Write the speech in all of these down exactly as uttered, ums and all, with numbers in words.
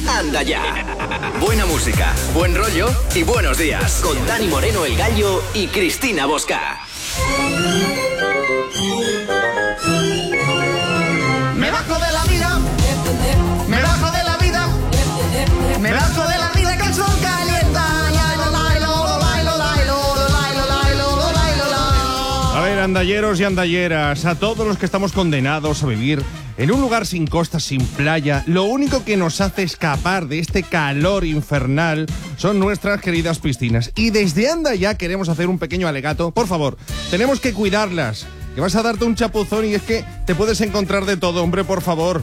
Anda Ya. Buena música, buen rollo y buenos días. Con Dani Moreno, El Gallo y Cristina Bosca. Me bajo de la vida, me bajo de la vida, me bajo de la vida que el sol calienta. A ver, andalleros y andalleras, a todos los que estamos condenados a vivir en un lugar sin costa, sin playa, lo único que nos hace escapar de este calor infernal son nuestras queridas piscinas. Y desde Anda Ya queremos hacer un pequeño alegato. Por favor, tenemos que cuidarlas, que vas a darte un chapuzón y es que te puedes encontrar de todo, hombre, por favor.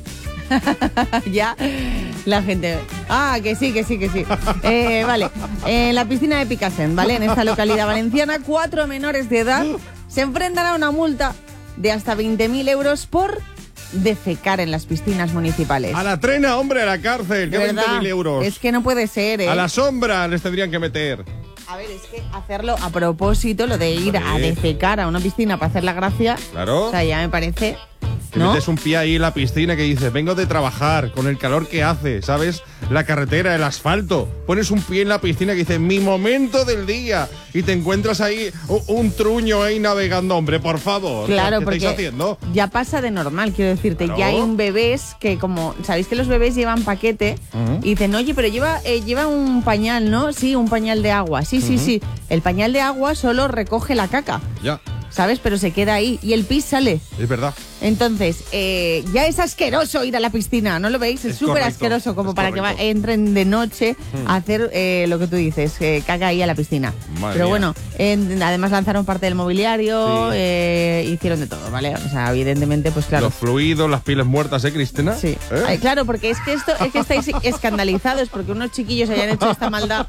Ya, la gente... Ah, que sí, que sí, que sí. Eh, vale, en la piscina de Picassent, ¿vale? En esta localidad valenciana, cuatro menores de edad se enfrentan a una multa de hasta veinte mil euros por defecar en las piscinas municipales. A la trena, hombre, a la cárcel, que veinte mil euros. Es que no puede ser, ¿eh? A la sombra les tendrían que meter. A ver, es que hacerlo a propósito, lo de ir a defecar a una piscina para hacer la gracia... Claro. O sea, ya me parece... Que ¿no? metes un pie ahí en la piscina que dices, vengo de trabajar, con el calor que hace, ¿sabes? La carretera, el asfalto. Pones un pie en la piscina que dice, mi momento del día. Y te encuentras ahí un, un truño ahí navegando, hombre, por favor. Claro, ¿qué porque estáis haciendo? Ya pasa de normal, quiero decirte. Claro. Ya hay un bebés que como, ¿sabéis que los bebés llevan paquete? Uh-huh. Y dicen, oye, pero lleva, eh, lleva un pañal, ¿no? Sí, un pañal de agua. Sí, sí, uh-huh. sí. El pañal de agua solo recoge la caca. Ya. ¿Sabes? Pero se queda ahí y el pis sale. Es verdad. Entonces, eh, ya es asqueroso ir a la piscina, ¿no lo veis? Es súper asqueroso como para correcto. que va, entren de noche hmm. a hacer eh, lo que tú dices, eh, caca ahí a la piscina. Madre Pero mía. bueno, eh, además lanzaron parte del mobiliario, sí. eh, hicieron de todo, ¿vale? O sea, evidentemente, pues claro. Los fluidos, las pieles muertas, ¿eh, Cristina? Sí. ¿Eh? Ay, claro, porque es que esto, es que estáis escandalizados porque unos chiquillos hayan hecho esta maldad.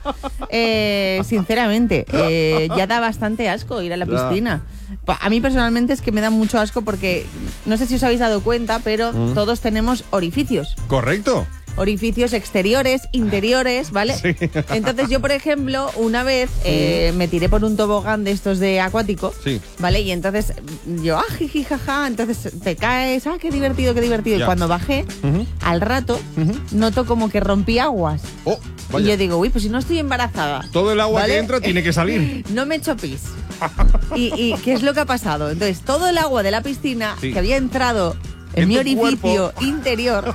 Eh, sinceramente, eh, ya da bastante asco ir a la piscina. A mí personalmente es que me da mucho asco porque no sé si os habéis dado cuenta, pero mm. todos tenemos orificios. Correcto. Orificios exteriores, interiores, ¿vale? Sí. Entonces yo, por ejemplo, una vez eh, me tiré por un tobogán de estos de acuático, sí. ¿vale? Y entonces yo, ah, jiji, jaja, entonces te caes, ah, qué divertido, qué divertido. Ya. Y cuando bajé, uh-huh. al rato, uh-huh. noto como que rompí aguas. Oh, y yo digo, uy, pues si no estoy embarazada. Todo el agua ¿vale? que entra tiene que salir. No me echo pis. ¿Y, ¿Y qué es lo que ha pasado? Entonces, todo el agua de la piscina sí. que había entrado en, en mi orificio cuerpo. interior,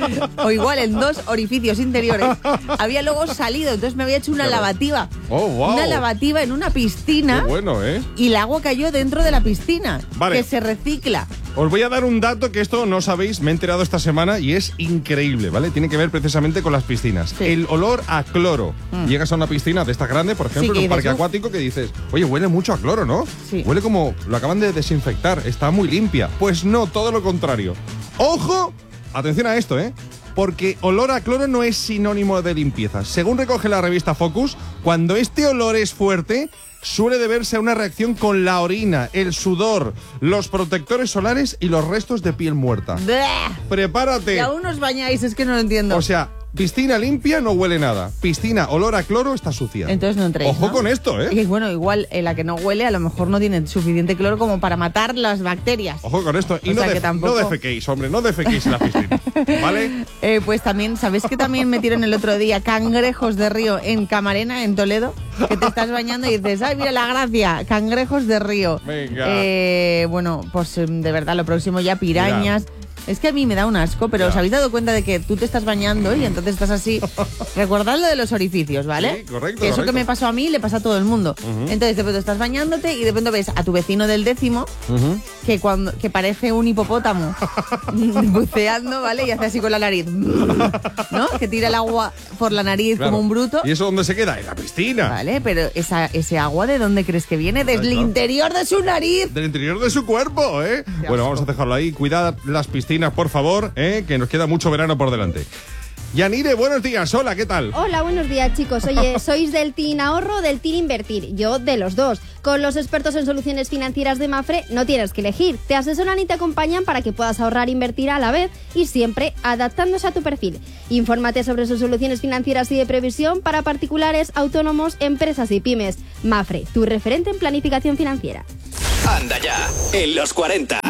o igual en dos orificios interiores, había luego salido. Entonces me había hecho una claro. lavativa. Oh, wow. Una lavativa en una piscina. Qué bueno, ¿eh? Y el agua cayó dentro de la piscina. Vale. Que se recicla. Os voy a dar un dato que esto no sabéis, me he enterado esta semana y es increíble, ¿vale? Tiene que ver precisamente con las piscinas. Sí. El olor a cloro. Mm. Llegas a una piscina de esta grande, por ejemplo, sí, en un parque acuático, que dices, oye, huele mucho a cloro, ¿no? Sí. Huele como lo acaban de desinfectar, está muy limpia. Pues no, todo lo contrario. ¡Ojo! Atención a esto, ¿eh? Porque olor a cloro no es sinónimo de limpieza. Según recoge la revista Focus, cuando este olor es fuerte, suele deberse a una reacción con la orina, el sudor, los protectores solares y los restos de piel muerta. ¡Bleh! ¡Prepárate! Y aún os bañáis, es que no lo entiendo. O sea, piscina limpia no huele nada. Piscina olor a cloro está sucia. Entonces no entréis, Ojo ¿no? con esto, ¿eh? Y bueno, igual en la que no huele a lo mejor no tiene suficiente cloro como para matar las bacterias. Ojo con esto. Y o no, sea def- que tampoco... no defequéis, hombre, no defequéis en la piscina. ¿Vale? Eh, pues también, ¿sabéis que también metieron el otro día cangrejos de río en Camarena, en Toledo? Que te estás bañando y dices, ay, mira la gracia, cangrejos de río. Venga. Eh, bueno, pues de verdad, lo próximo ya pirañas. Mira. Es que a mí me da un asco, pero ya. ¿Os habéis dado cuenta de que tú te estás bañando y entonces estás así? Recordad lo de los orificios, ¿vale? Sí, correcto. Que eso correcto. que me pasó a mí le pasa a todo el mundo. Uh-huh. Entonces de pronto estás bañándote y de pronto ves a tu vecino del décimo uh-huh. que cuando que parece un hipopótamo buceando, ¿vale? Y hace así con la nariz, ¿no? Que tira el agua por la nariz claro. como un bruto. ¿Y eso dónde se queda? En la piscina. Vale, pero esa, ese agua, ¿de dónde crees que viene? Desde el interior de su nariz. Del interior de su cuerpo, ¿eh? Qué bueno, asco. Vamos a dejarlo ahí. Cuidad las piscinas, por favor, ¿eh? Que nos queda mucho verano por delante. Yanire, buenos días. Hola, ¿qué tal? Hola, buenos días, chicos. Oye, ¿sois del team ahorro o del team invertir? Yo de los dos. Con los expertos en soluciones financieras de Mafre no tienes que elegir. Te asesoran y te acompañan para que puedas ahorrar e invertir a la vez y siempre adaptándose a tu perfil. Infórmate sobre sus soluciones financieras y de previsión para particulares, autónomos, empresas y pymes. Mafre, tu referente en planificación financiera. Anda Ya, en los cuarenta.